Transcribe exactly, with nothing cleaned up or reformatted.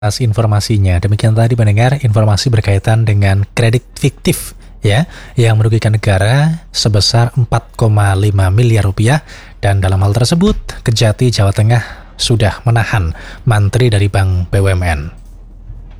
Atas informasinya. Demikian tadi mendengar informasi berkaitan dengan kredit fiktif ya yang merugikan negara sebesar empat koma lima miliar rupiah, dan dalam hal tersebut Kejati Jawa Tengah sudah menahan mantri dari Bank B U M N.